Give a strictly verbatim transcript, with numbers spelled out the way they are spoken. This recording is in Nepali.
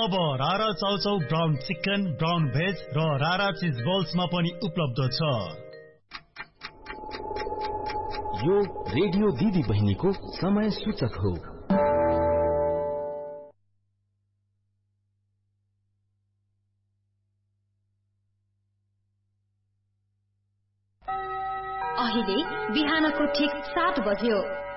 अब रारा chow chow brown chicken, brown veg र रारा चीज बल्समा पनि उपलब्ध छ। यो रेडियो दिदी बहिनीको समय सूचक हो। अहिले बिहानको ठिक सात बज्यो।